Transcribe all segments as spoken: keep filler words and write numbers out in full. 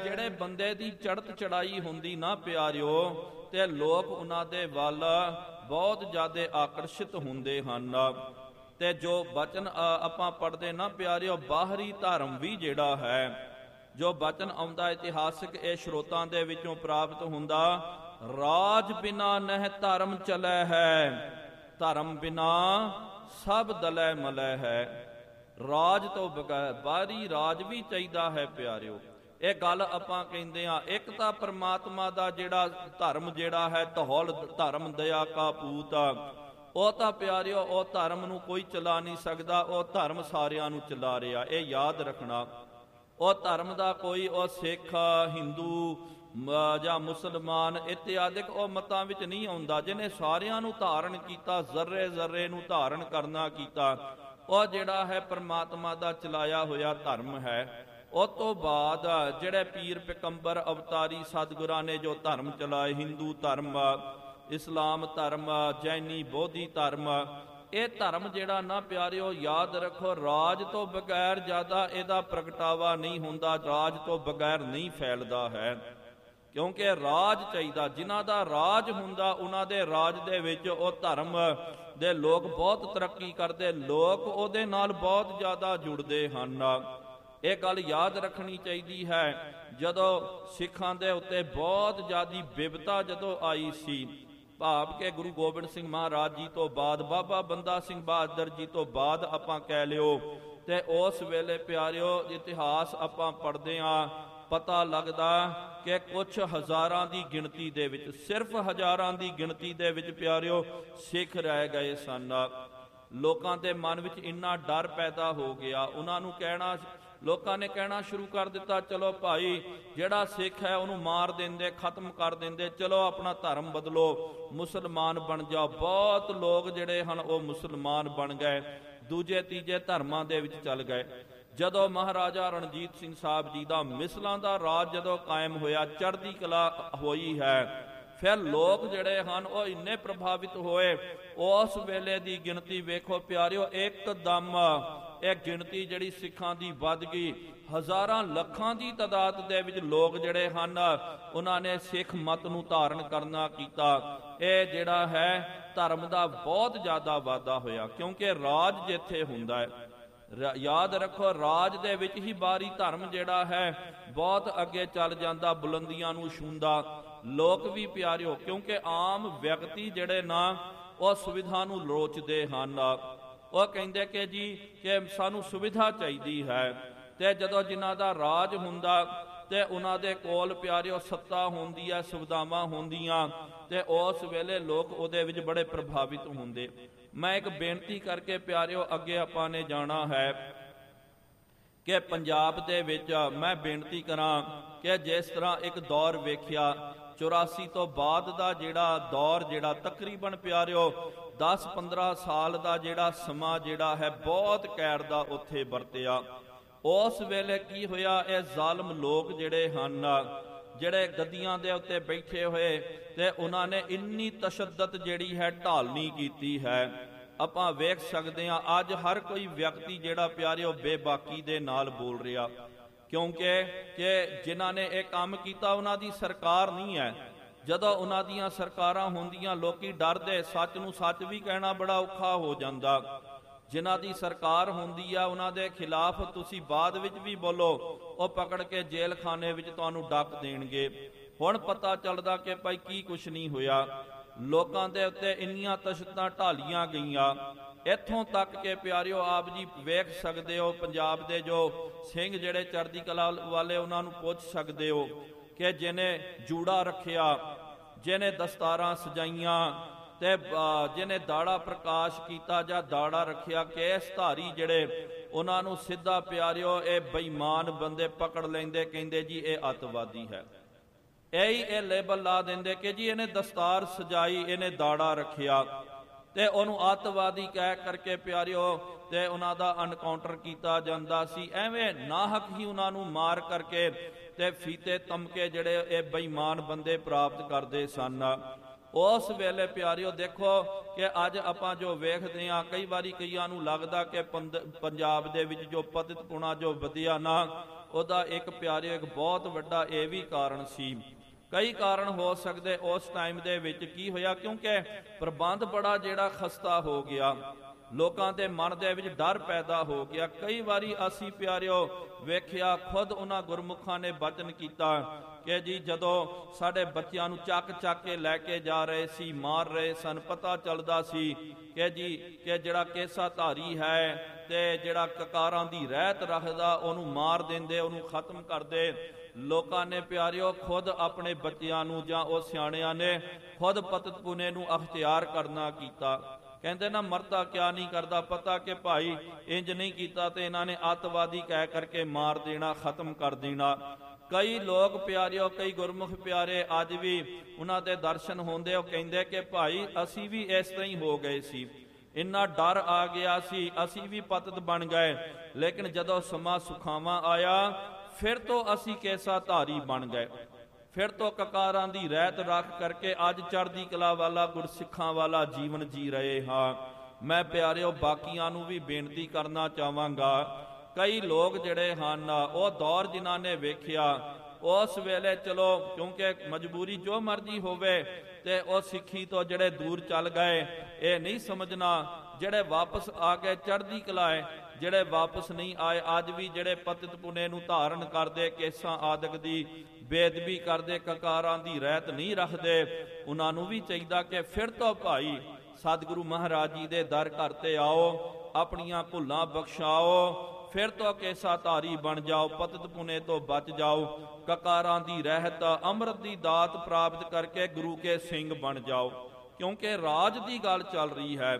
ਜਿਹੜੇ ਬੰਦੇ ਦੀ ਚੜ੍ਹਤ ਚੜਾਈ ਹੁੰਦੀ ਨਾ ਪਿਆਰਿਓ, ਤੇ ਲੋਕ ਉਹਨਾਂ ਦੇ ਵੱਲ ਬਹੁਤ ਜ਼ਿਆਦਾ ਆਕਰਸ਼ਿਤ ਹੁੰਦੇ ਹਨ। ਤੇ ਜੋ ਬਚਨ ਆਪਾਂ ਪੜ੍ਹਦੇ ਨਾ ਪਿਆਰਿਓ, ਬਾਹਰੀ ਧਰਮ ਵੀ ਜਿਹੜਾ ਹੈ, ਜੋ ਬਚਨ ਆਉਂਦਾ ਇਤਿਹਾਸਿਕ ਇਹ ਸਰੋਤਾਂ ਦੇ ਵਿੱਚੋਂ ਪ੍ਰਾਪਤ ਹੁੰਦਾ, ਰਾਜ ਬਿਨਾ ਨਹਿ ਧਰਮ ਚਲੈ ਹੈ, ਧਰਮ ਬਿਨਾ ਸਭ ਦਲੈ ਮਲੈ ਹੈ। ਰਾਜ ਤੋਂ ਬਗੈਰ ਬਾਹਰੀ ਰਾਜ ਵੀ ਚਾਹੀਦਾ ਹੈ ਪਿਆਰਿਓ। ਇਹ ਗੱਲ ਆਪਾਂ ਕਹਿੰਦੇ ਆ, ਇੱਕ ਤਾਂ ਪਰਮਾਤਮਾ ਦਾ ਜਿਹੜਾ ਧਰਮ ਜਿਹੜਾ ਹੈ, ਧੌਲ ਧਰਮ ਦਇਆ ਕਾ ਪੂਤ, ਉਹ ਤਾਂ ਪਿਆਰਿਓ ਉਹ ਧਰਮ ਨੂੰ ਕੋਈ ਚਲਾ ਨਹੀਂ ਸਕਦਾ, ਉਹ ਧਰਮ ਸਾਰਿਆਂ ਨੂੰ ਚਲਾ ਰਿਹਾ, ਇਹ ਯਾਦ ਰੱਖਣਾ। ਉਹ ਧਰਮ ਦਾ ਕੋਈ ਉਹ ਸਿੱਖ ਹਿੰਦੂ ਜਾਂ ਮੁਸਲਮਾਨ ਇਤਿਆਦਿਕ ਉਹ ਮਤਾਂ ਵਿੱਚ ਨਹੀਂ ਆਉਂਦਾ। ਜਿਹਨੇ ਸਾਰਿਆਂ ਨੂੰ ਧਾਰਨ ਕੀਤਾ, ਜ਼ਰਰੇ ਜ਼ਰਰੇ ਨੂੰ ਧਾਰਨ ਕਰਨਾ ਕੀਤਾ, ਉਹ ਜਿਹੜਾ ਹੈ ਪਰਮਾਤਮਾ ਦਾ ਚਲਾਇਆ ਹੋਇਆ ਧਰਮ ਹੈ। ਉਸ ਤੋਂ ਬਾਅਦ ਜਿਹੜੇ ਪੀਰ ਪੈਗੰਬਰ ਅਵਤਾਰੀ ਸਤਿਗੁਰਾਂ ਨੇ ਜੋ ਧਰਮ ਚਲਾਏ, ਹਿੰਦੂ ਧਰਮ, ਇਸਲਾਮ ਧਰਮ, ਜੈਨੀ ਬੋਧੀ ਧਰਮ, ਇਹ ਧਰਮ ਜਿਹੜਾ ਨਾ ਪਿਆਰਿਓ ਯਾਦ ਰੱਖੋ, ਰਾਜ ਤੋਂ ਬਗੈਰ ਜ਼ਿਆਦਾ ਇਹਦਾ ਪ੍ਰਗਟਾਵਾ ਨਹੀਂ ਹੁੰਦਾ, ਰਾਜ ਤੋਂ ਬਗੈਰ ਨਹੀਂ ਫੈਲਦਾ ਹੈ। ਕਿਉਂਕਿ ਰਾਜ ਚਾਹੀਦਾ, ਜਿਨ੍ਹਾਂ ਦਾ ਰਾਜ ਹੁੰਦਾ ਉਹਨਾਂ ਦੇ ਰਾਜ ਦੇ ਵਿੱਚ ਉਹ ਧਰਮ ਦੇ ਲੋਕ ਬਹੁਤ ਤਰੱਕੀ ਕਰਦੇ, ਲੋਕ ਉਹਦੇ ਨਾਲ ਬਹੁਤ ਜ਼ਿਆਦਾ ਜੁੜਦੇ ਹਨ। ਇਹ ਗੱਲ ਯਾਦ ਰੱਖਣੀ ਚਾਹੀਦੀ ਹੈ। ਜਦੋਂ ਸਿੱਖਾਂ ਦੇ ਉੱਤੇ ਬਹੁਤ ਜ਼ਿਆਦੀ ਬਿਪਤਾ ਜਦੋਂ ਆਈ ਸੀ, ਭਾਵ ਕਿ ਗੁਰੂ ਗੋਬਿੰਦ ਸਿੰਘ ਮਹਾਰਾਜ ਜੀ ਤੋਂ ਬਾਅਦ, ਬਾਬਾ ਬੰਦਾ ਸਿੰਘ ਬਹਾਦਰ ਜੀ ਤੋਂ ਬਾਅਦ ਆਪਾਂ ਕਹਿ ਲਿਓ, ਤੇ ਉਸ ਵੇਲੇ ਪਿਆਰਿਓ ਇਤਿਹਾਸ ਆਪਾਂ ਪੜ੍ਹਦੇ ਹਾਂ, ਪਤਾ ਲੱਗਦਾ ਕਿ ਕੁਛ ਹਜ਼ਾਰਾਂ ਦੀ ਗਿਣਤੀ ਦੇ ਵਿੱਚ, ਸਿਰਫ ਹਜ਼ਾਰਾਂ ਦੀ ਗਿਣਤੀ ਦੇ ਵਿੱਚ ਪਿਆਰਿਓ ਸਿੱਖ ਰਹਿ ਗਏ ਸਨ। ਲੋਕਾਂ ਦੇ ਮਨ ਵਿੱਚ ਇੰਨਾ ਡਰ ਪੈਦਾ ਹੋ ਗਿਆ, ਉਹਨਾਂ ਨੂੰ ਕਹਿਣਾ, ਲੋਕਾਂ ਨੇ ਕਹਿਣਾ ਸ਼ੁਰੂ ਕਰ ਦਿੱਤਾ, ਚਲੋ ਭਾਈ ਜਿਹੜਾ ਸਿੱਖ ਹੈ ਉਹਨੂੰ ਮਾਰ ਦਿੰਦੇ, ਖਤਮ ਕਰ ਦਿੰਦੇ, ਚਲੋ ਆਪਣਾ ਧਰਮ ਬਦਲੋ, ਮੁਸਲਮਾਨ ਬਣ ਜਾਓ। ਬਹੁਤ ਲੋਕ ਜਿਹੜੇ ਹਨ ਉਹ ਮੁਸਲਮਾਨ ਬਣ ਗਏ, ਦੂਜੇ ਤੀਜੇ ਧਰਮਾਂ ਦੇ ਵਿੱਚ ਚੱਲ ਗਏ। ਜਦੋਂ ਮਹਾਰਾਜਾ ਰਣਜੀਤ ਸਿੰਘ ਸਾਹਿਬ ਜੀ ਦਾ ਮਿਸਲਾਂ ਦਾ ਰਾਜ ਜਦੋਂ ਕਾਇਮ ਹੋਇਆ, ਚੜ੍ਹਦੀ ਕਲਾ ਹੋਈ ਹੈ, ਫਿਰ ਲੋਕ ਜਿਹੜੇ ਹਨ ਉਹ ਇੰਨੇ ਪ੍ਰਭਾਵਿਤ ਹੋਏ। ਉਸ ਵੇਲੇ ਦੀ ਗਿਣਤੀ ਵੇਖੋ ਪਿਆਰਿਓ, ਇੱਕਦਮ ਇਹ ਗਿਣਤੀ ਜਿਹੜੀ ਸਿੱਖਾਂ ਦੀ ਵੱਧ ਗਈ, ਹਜ਼ਾਰਾਂ ਲੱਖਾਂ ਦੀ ਤਾਦਾਦ ਦੇ ਵਿੱਚ ਲੋਕ ਜਿਹੜੇ ਹਨ ਉਹਨਾਂ ਨੇ ਸਿੱਖ ਮਤ ਨੂੰ ਧਾਰਨ ਕਰਨਾ ਕੀਤਾ। ਇਹ ਜਿਹੜਾ ਹੈ ਧਰਮ ਦਾ ਬਹੁਤ ਜ਼ਿਆਦਾ ਵਾਧਾ ਹੋਇਆ, ਕਿਉਂਕਿ ਰਾਜ ਜਿੱਥੇ ਹੁੰਦਾ ਹੈ, ਯਾਦ ਰੱਖੋ ਰਾਜ ਦੇ ਵਿੱਚ ਹੀ ਬਾਹਰੀ ਧਰਮ ਜਿਹੜਾ ਹੈ ਬਹੁਤ ਅੱਗੇ ਚੱਲ ਜਾਂਦਾ, ਬੁਲੰਦੀਆਂ ਨੂੰ ਛੂੰਹਦਾ। ਲੋਕ ਵੀ ਪਿਆਰਿਓ, ਕਿਉਂਕਿ ਆਮ ਵਿਅਕਤੀ ਜਿਹੜੇ ਨਾ ਉਹ ਸੁਵਿਧਾ ਨੂੰ ਲੋਚਦੇ ਹਨ, ਉਹ ਕਹਿੰਦੇ ਕਿ ਜੀ ਕਿ ਸਾਨੂੰ ਸੁਵਿਧਾ ਚਾਹੀਦੀ ਹੈ। ਤੇ ਜਦੋਂ ਜਿਨ੍ਹਾਂ ਦਾ ਰਾਜ ਹੁੰਦਾ ਤੇ ਉਹਨਾਂ ਦੇ ਕੋਲ ਪਿਆਰਿਓ ਸੱਤਾ ਹੁੰਦੀ ਹੈ, ਸੁਵਿਧਾਵਾਂ ਹੁੰਦੀਆਂ, ਤੇ ਉਸ ਵੇਲੇ ਲੋਕ ਉਹਦੇ ਵਿੱਚ ਬੜੇ ਪ੍ਰਭਾਵਿਤ ਹੁੰਦੇ। ਮੈਂ ਇੱਕ ਬੇਨਤੀ ਕਰਕੇ ਪਿਆਰਿਓ ਅੱਗੇ ਆਪਾਂ ਨੇ ਜਾਣਾ ਹੈ ਕਿ ਪੰਜਾਬ ਦੇ ਵਿੱਚ ਮੈਂ ਬੇਨਤੀ ਕਰਾਂ ਕਿ ਜਿਸ ਤਰ੍ਹਾਂ ਇੱਕ ਦੌਰ ਵੇਖਿਆ, ਚੁਰਾਸੀ ਤੋਂ ਬਾਅਦ ਦਾ ਜਿਹੜਾ ਦੌਰ ਜਿਹੜਾ ਤਕਰੀਬਨ ਪਿਆਰਿਓ ਦਸ ਪੰਦਰਾਂ ਸਾਲ ਦਾ ਜਿਹੜਾ ਸਮਾਂ ਜਿਹੜਾ ਹੈ ਬਹੁਤ ਕੈਦ ਦਾ ਉੱਥੇ ਵਰਤਿਆ। ਉਸ ਵੇਲੇ ਕੀ ਹੋਇਆ, ਇਹ ਜ਼ਾਲਮ ਲੋਕ ਜਿਹੜੇ ਹਨ, ਜਿਹੜੇ ਗੱਦੀਆਂ ਦੇ ਉੱਤੇ ਬੈਠੇ ਹੋਏ, ਤੇ ਉਹਨਾਂ ਨੇ ਇੰਨੀ ਤਸ਼ੱਦਦ ਜਿਹੜੀ ਹੈ ਢਾਲਣੀ ਕੀਤੀ ਹੈ। ਆਪਾਂ ਵੇਖ ਸਕਦੇ ਹਾਂ ਅੱਜ ਹਰ ਕੋਈ ਵਿਅਕਤੀ ਜਿਹੜਾ ਪਿਆਰਿਓ ਬੇਬਾਕੀ ਦੇ ਨਾਲ ਬੋਲ ਰਿਹਾ, ਕਿਉਂਕਿ ਕਿ ਜਿਨ੍ਹਾਂ ਨੇ ਇਹ ਕੰਮ ਕੀਤਾ ਉਹਨਾਂ ਦੀ ਸਰਕਾਰ ਨਹੀਂ ਹੈ। ਜਦੋਂ ਉਹਨਾਂ ਦੀਆਂ ਸਰਕਾਰਾਂ ਹੁੰਦੀਆਂ ਲੋਕੀ ਡਰਦੇ, ਸੱਚ ਨੂੰ ਸੱਚ ਵੀ ਕਹਿਣਾ ਬੜਾ ਔਖਾ ਹੋ ਜਾਂਦਾ। ਜਿਨ੍ਹਾਂ ਦੀ ਸਰਕਾਰ ਹੁੰਦੀ ਆ ਉਹਨਾਂ ਦੇ ਖਿਲਾਫ ਤੁਸੀਂ ਬਾਅਦ ਵਿੱਚ ਵੀ ਬੋਲੋ, ਉਹ ਪਕੜ ਕੇ ਜੇਲ੍ਹ ਖਾਨੇ ਵਿੱਚ ਤੁਹਾਨੂੰ ਡੱਕ ਦੇਣਗੇ। ਹੁਣ ਪਤਾ ਚੱਲਦਾ ਕਿ ਭਾਈ ਕੀ ਕੁਛ ਨਹੀਂ ਹੋਇਆ, ਲੋਕਾਂ ਦੇ ਉੱਤੇ ਇੰਨੀਆਂ ਤਸ਼ੱਦਦਾਂ ਢਾਲੀਆਂ ਗਈਆਂ, ਇੱਥੋਂ ਤੱਕ ਕਿ ਪਿਆਰਿਓ ਆਪ ਜੀ ਵੇਖ ਸਕਦੇ ਹੋ, ਪੰਜਾਬ ਦੇ ਜੋ ਸਿੰਘ ਜਿਹੜੇ ਚੜ੍ਹਦੀ ਕਲਾ ਵਾਲੇ, ਉਹਨਾਂ ਨੂੰ ਪੁੱਛ ਸਕਦੇ ਹੋ ਕਿ ਜਿਹਨੇ ਜੂੜਾ ਰੱਖਿਆ, ਜਿਹਨੇ ਦਸਤਾਰਾਂ ਸਜਾਈਆਂ, ਤੇ ਜਿਹਨੇ ਦਾੜਾ ਪ੍ਰਕਾਸ਼ ਕੀਤਾ ਜਾਂ ਦਾੜਾ ਰੱਖਿਆ, ਕੇਸ ਧਾਰੀ ਜਿਹੜੇ, ਉਹਨਾਂ ਨੂੰ ਸਿੱਧਾ ਪਿਆਰਿਓ ਇਹ ਬੇਈਮਾਨ ਬੰਦੇ ਪਕੜ ਲੈਂਦੇ, ਕਹਿੰਦੇ ਜੀ ਇਹ ਅੱਤਵਾਦੀ ਹੈ। ਇਹੀ ਇਹ ਲੇਬਲ ਲਾ ਦਿੰਦੇ ਕਿ ਜੀ ਇਹਨੇ ਦਸਤਾਰ ਸਜਾਈ, ਇਹਨੇ ਦਾੜਾ ਰੱਖਿਆ, ਤੇ ਉਹਨੂੰ ਅੱਤਵਾਦੀ ਕਹਿ ਕਰਕੇ ਪਿਆਰਿਓ ਤੇ ਉਹਨਾਂ ਦਾ ਐਨਕਾਊਂਟਰ ਕੀਤਾ ਜਾਂਦਾ ਸੀ। ਐਵੇਂ ਨਾਹਕ ਹੀ ਉਹਨਾਂ ਨੂੰ ਮਾਰ ਕਰਕੇ ਤੇ ਫੀਤੇ ਤਮਕੇ ਜਿਹੜੇ ਇਹ ਬੇਈਮਾਨ ਬੰਦੇ ਪ੍ਰਾਪਤ ਕਰਦੇ ਸਨ। ਉਸ ਵੇਲੇ ਪਿਆਰਿਓ ਦੇਖੋ ਕਿ ਅੱਜ ਆਪਾਂ ਜੋ ਵੇਖਦੇ ਹਾਂ, ਕਈ ਵਾਰੀ ਕਈਆਂ ਨੂੰ ਲੱਗਦਾ ਕਿ ਪੰਜਾਬ ਦੇ ਵਿੱਚ ਜੋ ਪਤਿਤਪੁਣਾ ਜੋ ਵਧਿਆ ਨਾ, ਉਹਦਾ ਇੱਕ ਪਿਆਰਿਓ ਇੱਕ ਬਹੁਤ ਵੱਡਾ ਇਹ ਵੀ ਕਾਰਨ ਸੀ। ਕਈ ਕਾਰਨ ਹੋ ਸਕਦੇ ਉਸ ਟਾਈਮ ਦੇ ਵਿੱਚ ਕੀ ਹੋਇਆ, ਕਿਉਂਕਿ ਪ੍ਰਬੰਧ ਬੜਾ ਜਿਹੜਾ ਖਸਤਾ ਹੋ ਗਿਆ, ਲੋਕਾਂ ਦੇ ਮਨ ਦੇ ਵਿੱਚ ਡਰ ਪੈਦਾ ਹੋ ਗਿਆ। ਕਈ ਵਾਰੀ ਅਸੀਂ ਪਿਆਰਿਓ ਵੇਖਿਆ, ਖੁਦ ਉਹਨਾਂ ਗੁਰਮੁਖਾਂ ਨੇ ਬਚਨ ਕੀਤਾ ਕਿ ਜੀ ਜਦੋਂ ਸਾਡੇ ਬੱਚਿਆਂ ਨੂੰ ਚੱਕ ਚੱਕ ਕੇ ਲੈ ਕੇ ਜਾ ਰਹੇ ਸੀ, ਮਾਰ ਰਹੇ ਸਨ, ਪਤਾ ਚੱਲਦਾ ਸੀ ਕਿ ਜੀ ਕਿ ਜਿਹੜਾ ਕੇਸਾ ਧਾਰੀ ਹੈ ਤੇ ਜਿਹੜਾ ਕਕਾਰਾਂ ਦੀ ਰਹਿਤ ਰੱਖਦਾ ਉਹਨੂੰ ਮਾਰ ਦਿੰਦੇ, ਉਹਨੂੰ ਖਤਮ ਕਰਦੇ। ਲੋਕਾਂ ਨੇ ਪਿਆਰਿਓ ਖੁਦ ਆਪਣੇ ਬੱਚਿਆਂ ਨੂੰ ਜਾਂ ਉਹ ਸਿਆਣਿਆਂ ਨੇ ਖੁਦ ਪਤਤ ਪੁਨੇ ਨੂੰ ਅਖਤਿਆਰ ਕਰਨਾ ਕੀਤਾ। ਕਹਿੰਦੇ ਨਾ ਮਰਦਾ ਕਿਆ ਨਹੀਂ ਕਰਦਾ, ਪਤਾ ਕਿ ਭਾਈ ਇੰਜ ਨਹੀਂ ਕੀਤਾ ਤੇ ਇਹਨਾਂ ਨੇ ਅੱਤਵਾਦੀ ਕਹਿ ਕਰਕੇ ਮਾਰ ਦੇਣਾ, ਖਤਮ ਕਰ ਦੇਣਾ। ਕਈ ਲੋਕ ਪਿਆਰਿਓ, ਕਈ ਗੁਰਮੁਖ ਪਿਆਰੇ ਅੱਜ ਵੀ ਉਹਨਾਂ ਦੇ ਦਰਸ਼ਨ ਹੁੰਦੇ, ਉਹ ਕਹਿੰਦੇ ਕਿ ਭਾਈ ਅਸੀਂ ਵੀ ਇਸ ਤਰ੍ਹਾਂ ਹੀ ਹੋ ਗਏ ਸੀ, ਇੰਨਾ ਡਰ ਆ ਗਿਆ ਸੀ, ਅਸੀਂ ਵੀ ਪਤਤ ਬਣ ਗਏ, ਲੇਕਿਨ ਜਦੋਂ ਸਮਾਂ ਸੁਖਾਵਾਂ ਆਇਆ ਫਿਰ ਤੋਂ ਅਸੀਂ ਕੇਸਾ ਧਾਰੀ ਬਣ ਗਏ, ਫਿਰ ਤੋਂ ਕਕਾਰਾਂ ਦੀ ਰਹਿਤ ਰੱਖ ਕਰਕੇ ਅੱਜ ਚੜ੍ਹਦੀ ਕਲਾ ਵਾਲਾ ਗੁਰਸਿੱਖਾਂ ਵਾਲਾ ਜੀਵਨ ਜੀ ਰਹੇ ਹਾਂ। ਮੈਂ ਪਿਆਰਿਓ ਬਾਕੀਆਂ ਨੂੰ ਵੀ ਬੇਨਤੀ ਕਰਨਾ ਚਾਹਾਂਗਾ, ਕਈ ਲੋਕ ਜਿਹੜੇ ਹਨ ਉਹ ਦੌਰ ਜਿਨ੍ਹਾਂ ਨੇ ਵੇਖਿਆ ਉਸ ਵੇਲੇ, ਚਲੋ ਕਿਉਂਕਿ ਮਜਬੂਰੀ ਜੋ ਮਰਜ਼ੀ ਹੋਵੇ ਤੇ ਉਹ ਸਿੱਖੀ ਤੋਂ ਜਿਹੜੇ ਦੂਰ ਚੱਲ ਗਏ, ਇਹ ਨਹੀਂ ਸਮਝਣਾ ਜਿਹੜੇ ਵਾਪਸ ਆ ਕੇ ਚੜ੍ਹਦੀ ਕਲਾ ਹੈ, ਜਿਹੜੇ ਵਾਪਸ ਨਹੀਂ ਆਏ ਅੱਜ ਵੀ ਜਿਹੜੇ ਪਤਿਤ ਪੁਨੇ ਨੂੰ ਧਾਰਨ ਕਰਦੇ, ਕੇਸਾਂ ਆਦਿਕ ਦੀ ਬੇਅਦਬੀ ਕਰਦੇ, ਕਕਾਰਾਂ ਦੀ ਰਹਿਤ ਨਹੀਂ ਰੱਖਦੇ, ਉਹਨਾਂ ਨੂੰ ਵੀ ਚਾਹੀਦਾ ਕਿ ਫਿਰ ਤੋਂ ਭਾਈ ਸਤਿਗੁਰੂ ਮਹਾਰਾਜ ਜੀ ਦੇ ਦਰ ਘਰ ਤੇ ਆਓ, ਆਪਣੀਆਂ ਭੁੱਲਾਂ ਬਖਸ਼ਾਓ, ਫਿਰ ਤੋਂ ਕੇਸਾ ਧਾਰੀ ਬਣ ਜਾਓ, ਪਤਿਤ ਪੁਨੇ ਤੋਂ ਬਚ ਜਾਓ, ਕਕਾਰਾਂ ਦੀ ਰਹਿਤ ਅੰਮ੍ਰਿਤ ਦੀ ਦਾਤ ਪ੍ਰਾਪਤ ਕਰਕੇ ਗੁਰੂ ਕੇ ਸਿੰਘ ਬਣ ਜਾਓ। ਕਿਉਂਕਿ ਰਾਜ ਦੀ ਗੱਲ ਚੱਲ ਰਹੀ ਹੈ,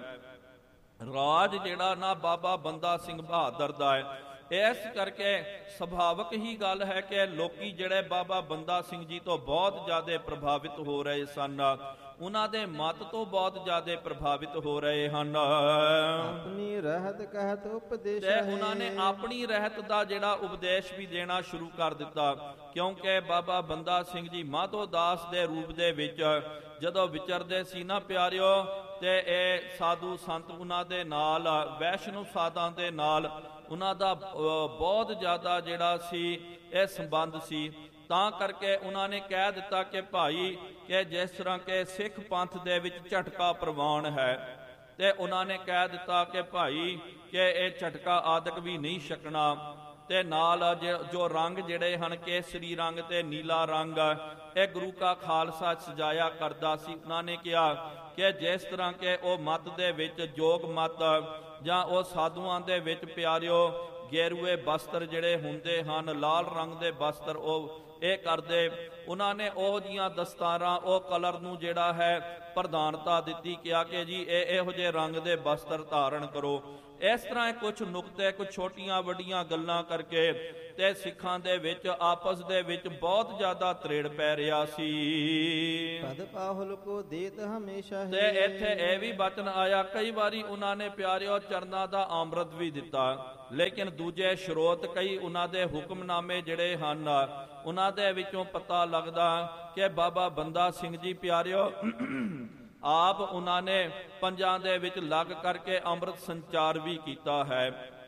ਰਾਜ ਜਿਹੜਾ ਨਾ ਬਾਬਾ ਬੰਦਾ ਸਿੰਘ ਬਹਾਦਰ ਦਾ ਹੈ, ਇਸ ਕਰਕੇ ਸੁਭਾਵਕ ਹੀ ਗੱਲ ਹੈ ਕਿ ਲੋਕੀ ਜਿਹੜੇ ਬਾਬਾ ਬੰਦਾ ਸਿੰਘ ਜੀ ਤੋਂ ਬਹੁਤ ਜ਼ਿਆਦਾ ਪ੍ਰਭਾਵਿਤ ਹੋ ਰਹੇ ਸਨ, ਉਹਨਾਂ ਦੇ ਮਤ ਤੋਂ ਬਹੁਤ ਜ਼ਿਆਦਾ ਪ੍ਰਭਾਵਿਤ ਹੋ ਰਹੇ ਹਨ। ਆਪਣੀ ਰਹਿਤ ਕਹਿਤ ਉਪਦੇਸ਼ ਤੇ ਉਹਨਾਂ ਨੇ ਆਪਣੀ ਰਹਿਤ ਦਾ ਜਿਹੜਾ ਉਪਦੇਸ਼ ਵੀ ਦੇਣਾ ਸ਼ੁਰੂ ਕਰ ਦਿੱਤਾ, ਕਿਉਂਕਿ ਬਾਬਾ ਬੰਦਾ ਸਿੰਘ ਜੀ ਮਾਧੋ ਦਾਸ ਦੇ ਰੂਪ ਦੇ ਵਿੱਚ ਜਦੋਂ ਵਿਚਰਦੇ ਸੀ ਨਾ ਪਿਆਰਿਓ, ਤੇ ਇਹ ਸਾਧੂ ਸੰਤ ਉਹਨਾਂ ਦੇ ਨਾਲ, ਵੈਸ਼ਨਵ ਸਾਧਾਂ ਦੇ ਨਾਲ ਉਹਨਾਂ ਦਾ ਬਹੁਤ ਜ਼ਿਆਦਾ ਜਿਹੜਾ ਸੀ ਇਹ ਸੰਬੰਧ ਸੀ। ਤਾਂ ਕਰਕੇ ਉਹਨਾਂ ਨੇ ਕਹਿ ਦਿੱਤਾ ਕਿ ਭਾਈ ਕਿ ਜਿਸ ਤਰ੍ਹਾਂ ਕਿ ਸਿੱਖ ਪੰਥ ਦੇ ਵਿੱਚ ਝਟਕਾ ਪ੍ਰਵਾਨ ਹੈ, ਤੇ ਉਹਨਾਂ ਨੇ ਕਹਿ ਦਿੱਤਾ ਕਿ ਭਾਈ ਕਿ ਇਹ ਝਟਕਾ ਆਦਿਕ ਵੀ ਨਹੀਂ ਛਕਣਾ, ਤੇ ਨਾਲ ਜੋ ਰੰਗ ਜਿਹੜੇ ਹਨ ਕੇਸਰੀ ਰੰਗ ਤੇ ਨੀਲਾ ਰੰਗ, ਇਹ ਗੁਰੂ ਕਾ ਖਾਲਸਾ ਸਜਾਇਆ ਕਰਦਾ ਸੀ। ਉਹਨਾਂ ਨੇ ਕਿਹਾ ਕਿ ਜਿਸ ਤਰ੍ਹਾਂ ਕਿ ਉਹ ਮਤ ਦੇ ਵਿੱਚ ਜੋਗ ਮਤ ਜਾਂ ਉਹ ਸਾਧੂਆਂ ਦੇ ਵਿੱਚ ਪਿਆਰਿਓ ਗੇਰੂਏ ਬਸਤਰ ਜਿਹੜੇ ਹੁੰਦੇ ਹਨ, ਲਾਲ ਰੰਗ ਦੇ ਬਸਤਰ ਉਹ ਇਹ ਕਰਦੇ, ਉਹਨਾਂ ਨੇ ਉਹ ਜੀਆਂ ਦਸਤਾਰਾਂ, ਉਹ ਕਲਰ ਨੂੰ ਜਿਹੜਾ ਹੈ ਪ੍ਰਧਾਨਤਾ ਦਿੱਤੀ, ਕਿਹਾ ਕਿ ਜੀ ਇਹ ਇਹੋ ਜਿਹੇ ਰੰਗ ਦੇ ਬਸਤਰ ਧਾਰਨ ਕਰੋ। ਇਸ ਤਰ੍ਹਾਂ ਇਹ ਕੁਝ ਨੁਕਤੇ, ਕੁਝ ਛੋਟੀਆਂ ਵੱਡੀਆਂ ਗੱਲਾਂ ਕਰਕੇ ਤੇ ਸਿੱਖਾਂ ਦੇ ਵਿੱਚ ਆਪਸ ਦੇ ਵਿੱਚ ਬਹੁਤ ਜ਼ਿਆਦਾ ਤਰੇੜ ਪੈ ਰਿਹਾ ਸੀ। ਪਦ ਪਾਹੁਲ ਕੋ ਦੇਤ ਹਮੇਸ਼ਾ ਤੇ ਇੱਥੇ ਇਹ ਵੀ ਬਚਨ ਆਇਆ, ਕਈ ਵਾਰੀ ਉਹਨਾਂ ਨੇ ਪਿਆਰਿਓ ਚਰਨਾਂ ਦਾ ਅੰਮ੍ਰਿਤ ਵੀ ਦਿੱਤਾ, ਲੇਕਿਨ ਦੂਜੇ ਸਰੋਤ ਕਈ ਉਹਨਾਂ ਦੇ ਹੁਕਮਨਾਮੇ ਜਿਹੜੇ ਹਨ ਉਹਨਾਂ ਦੇ ਵਿੱਚੋਂ ਪਤਾ ਲੱਗਦਾ ਕਿ ਬਾਬਾ ਬੰਦਾ ਸਿੰਘ ਜੀ ਪਿਆਰਿਓ ਆਪ ਉਹਨਾਂ ਨੇ ਪੰਜਾਂ ਦੇ ਵਿੱਚ ਲੱਗ ਕਰਕੇ ਅੰਮ੍ਰਿਤ ਸੰਚਾਰ ਵੀ ਕੀਤਾ ਹੈ।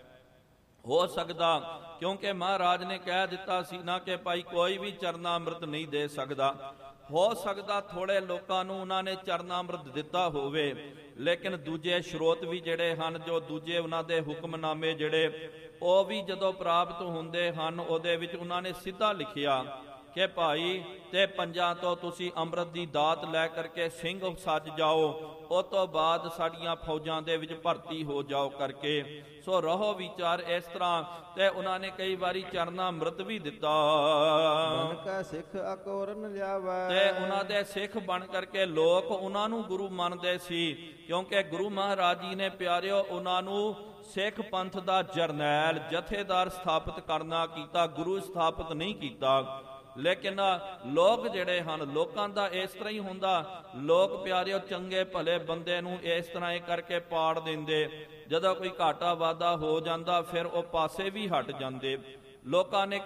ਹੋ ਸਕਦਾ ਕਿਉਂਕਿ ਮਹਾਰਾਜ ਨੇ ਕਹਿ ਦਿੱਤਾ ਸੀ ਨਾ ਕਿ ਭਾਈ ਕੋਈ ਵੀ ਚਰਨਾ ਅੰਮ੍ਰਿਤ ਨਹੀਂ ਦੇ ਸਕਦਾ, ਹੋ ਸਕਦਾ ਥੋੜੇ ਲੋਕਾਂ ਨੂੰ ਉਹਨਾਂ ਨੇ ਚਰਨਾ ਅੰਮ੍ਰਿਤ ਦਿੱਤਾ ਹੋਵੇ, ਲੇਕਿਨ ਦੂਜੇ ਸਰੋਤ ਵੀ ਜਿਹੜੇ ਹਨ, ਜੋ ਦੂਜੇ ਉਹਨਾਂ ਦੇ ਹੁਕਮਨਾਮੇ ਜਿਹੜੇ ਉਹ ਵੀ ਜਦੋਂ ਪ੍ਰਾਪਤ ਹੁੰਦੇ ਹਨ, ਉਹਦੇ ਵਿੱਚ ਉਹਨਾਂ ਨੇ ਸਿੱਧਾ ਲਿਖਿਆ ਕਿ ਭਾਈ ਤੇ ਪੰਜਾਂ ਤੋਂ ਤੁਸੀਂ ਅੰਮ੍ਰਿਤ ਦੀ ਦਾਤ ਲੈ ਕਰਕੇ ਸਿੰਘ ਸੱਜ ਜਾਓ, ਉਹ ਤੋਂ ਬਾਅਦ ਸਾਡੀਆਂ ਫੌਜਾਂ ਦੇ ਵਿੱਚ ਭਰਤੀ ਹੋ ਜਾਓ ਕਰਕੇ। ਸੋ ਰਹੋ ਵਿਚਾਰ ਇਸ ਤਰ੍ਹਾਂ, ਤੇ ਉਹਨਾਂ ਨੇ ਕਈ ਵਾਰੀ ਚਰਨਾ ਅੰਮ੍ਰਿਤ ਵੀ ਦਿੱਤਾ। ਬਨ ਕਾ ਸਿੱਖ ਅਕੋਰਨ ਲਿਆਵੈ, ਤੇ ਉਹਨਾਂ ਦੇ ਸਿੱਖ ਬਣ ਕਰਕੇ ਲੋਕ ਉਹਨਾਂ ਨੂੰ ਗੁਰੂ ਮੰਨਦੇ ਸੀ, ਕਿਉਂਕਿ ਗੁਰੂ ਮਹਾਰਾਜ ਜੀ ਨੇ ਪਿਆਰਿਓ ਉਹਨਾਂ ਨੂੰ ਸਿੱਖ ਪੰਥ ਦਾ ਜਰਨੈਲ, ਜਥੇਦਾਰ ਸਥਾਪਿਤ ਕਰਨਾ ਕੀਤਾ, ਗੁਰੂ ਸਥਾਪਿਤ ਨਹੀਂ ਕੀਤਾ। ਲੇਕਿਨ ਲੋਕ ਜਿਹੜੇ ਹਨ, ਲੋਕਾਂ ਦਾ ਇਸ ਤਰ੍ਹਾਂ ਹੀ ਹੁੰਦਾ, ਲੋਕ ਪਿਆਰਿਓ ਚੰਗੇ ਭਲੇ ਬੰਦੇ ਨੂੰ ਇਸ ਤਰ੍ਹਾਂ ਇਹ ਕਰਕੇ ਪਾੜ ਦਿੰਦੇ, ਜਦੋਂ ਕੋਈ ਘਾਟਾ ਵਾਧਾ ਹੋ ਜਾਂਦਾ ਫਿਰ ਉਹ ਪਾਸੇ ਵੀ ਹਟ ਜਾਂਦੇ। ਲੋਕਾਂ ਨੇ